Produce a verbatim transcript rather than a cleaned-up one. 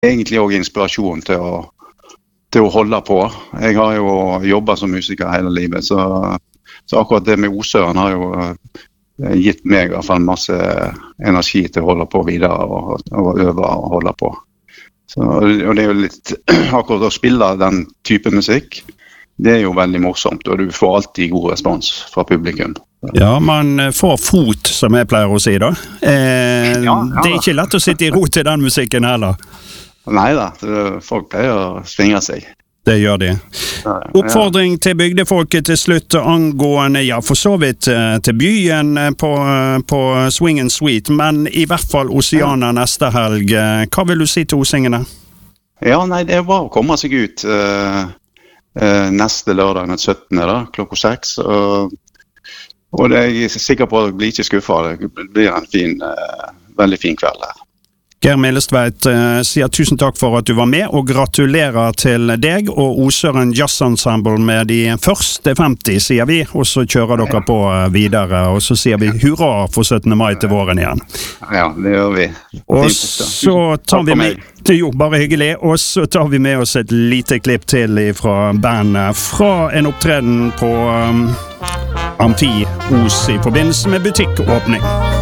egentlig også inspirasjon til å, til å holde på. Jeg har jo jobbet som musiker hele livet, så, så akkurat det med Osøren har jo gitt meg i hvert fall masse energi til å holde på videre og, og øve og holde på. Så, og det er jo litt, akkurat å spille den type musikk, det er jo veldig morsomt, og du får alltid god respons fra publikum. Ja, man får fot, som jeg pleier å si da. Eh, ja, ja. Det er ikke lett å sitte i ro til den musikken heller. Neida, folk pleier å svinge seg. Det gjør de. Oppfordring til bygdefolket til slutt angående, ja, for så vidt til byen på, på Swing and Sweet, men i hvert fall Oceana neste helg. Hva vil du si til osingene? Ja, nei, det er bare å komme seg ut uh, uh, neste lørdag, den syttende da, klokka seks, og, og det er jeg sikker på at jeg blir ikke skuffet. Det blir en fin, uh, veldig fin kveld her. Geir Millestveit uh, sier tusen takk for at du var med, og gratulerer til deg og Osøren Jazz Ensemble med de første femti, sier vi, og så kjører dere på videre, og så sier vi hurra for syttende mai til våren igjen. Ja, det gjør vi. Og så tar vi med, det er jo bare hyggelig, og så tar vi med oss et lite klipp til fra bandet, fra en opptreden på um, Amfi Os i forbindelse med butikkåpning.